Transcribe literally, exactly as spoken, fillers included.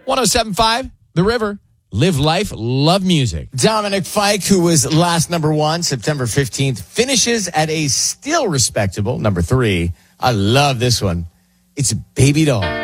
one oh seven point five, The River. Live life, love music. Dominic Fike, who was last number one, September fifteenth, finishes at a still respectable number three. I love this one. It's Baby Doll.